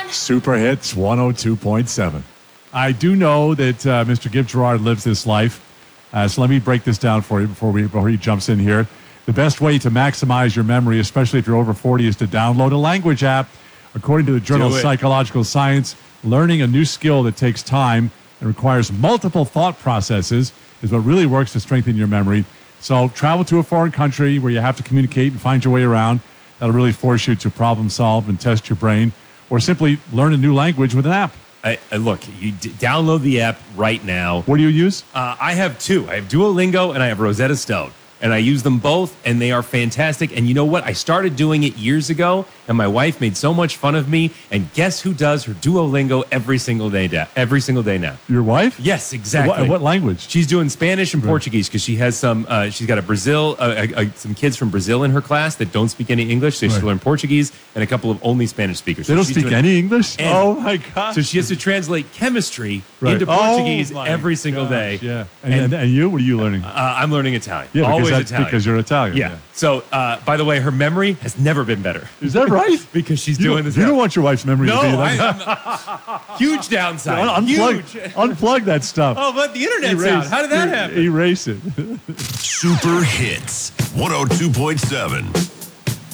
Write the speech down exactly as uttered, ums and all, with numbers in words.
Super Hits one oh two point seven. I do know that uh, Mister Gibb Gerard lives this life. Uh, so let me break this down for you before we before he jumps in here. The best way to maximize your memory, especially if you're over forty, is to download a language app. According to the journal Psychological Science, learning a new skill that takes time and requires multiple thought processes is what really works to strengthen your memory. So travel to a foreign country where you have to communicate and find your way around. That'll really force you to problem solve and test your brain, or simply learn a new language with an app. I, I look, you d- download the app right now. What do you use? Uh, I have two. I have Duolingo and I have Rosetta Stone. And I use them both, and they are fantastic. And you know what? I started doing it years ago, and my wife made so much fun of me. And guess who does her Duolingo every single day? Da- every single day now. Your wife? Yes, exactly. What, what language? She's doing Spanish and right. Portuguese because she has some. Uh, she's got a Brazil, uh, uh, some kids from Brazil in her class that don't speak any English, so right. she has to learn Portuguese, and a couple of only Spanish speakers. They so don't speak any English. Any. Oh my god! So she has to translate chemistry right. into Portuguese oh every single gosh, day. Yeah. And, and, and you? What are you learning? Uh, I'm learning Italian. Yeah, always because Italian. Because you're Italian. Yeah. yeah. So, uh, by the way, her memory has never been better. Is that right? because she's you doing this. You now. don't want your wife's memory no, to be that. Huge downside. Un- unplug, Huge. unplug that stuff. Oh, but the internet's erase, out. How did that er- happen? Erase it. Super Hits one oh two point seven.